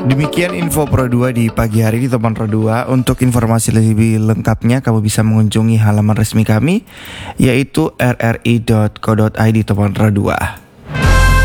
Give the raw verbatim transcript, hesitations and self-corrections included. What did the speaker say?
Demikian info Pro dua di pagi hari di Teman Pro dua. Untuk informasi lebih lengkapnya kamu bisa mengunjungi halaman resmi kami yaitu r r i dot co dot i d Teman Pro dua.